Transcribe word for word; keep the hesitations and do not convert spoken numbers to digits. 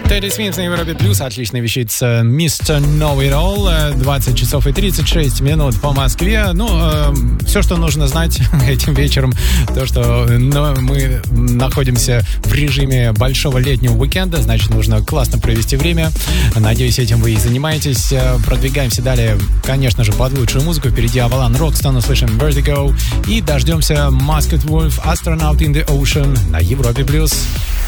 Тедди Смит на Европе Плюс. Отлично вещится мистер Know It All. двадцать часов и тридцать шесть минут по Москве. Ну, э, все, что нужно знать этим вечером, то, что ну, мы находимся в режиме большого летнего уикенда, значит, нужно классно провести время. Надеюсь, этим вы и занимаетесь. Продвигаемся далее, конечно же, под лучшую музыку. Впереди Avalon Rockston, услышим Vertigo и дождемся Musket Wolf, Astronaut in the Ocean на Европе Плюс.